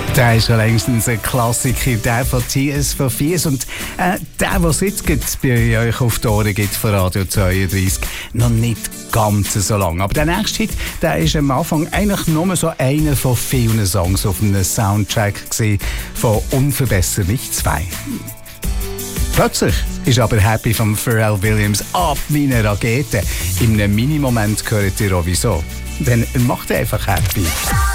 Der ist ja längstens ein Klassiker, der von Tears for Fears. Und der, was jetzt bei euch auf die Ohren gibt von Radio 32, noch nicht ganz so lange. Aber der nächste Hit, der ist am Anfang eigentlich nur so einer von vielen Songs auf einem Soundtrack von Unverbesserlich 2. Plötzlich ist aber Happy von Pharrell Williams ab wie eine Rakete. In einem Minimoment hört ihr auch wieso. Denn er macht einfach Happy.